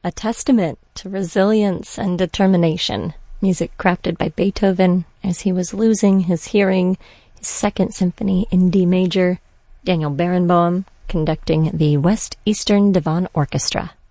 a testament to resilience and determination. Music crafted by Beethoven as he was losing his hearing, his Second Symphony in D major. Daniel Barenboim conducting the West Eastern Divan Orchestra.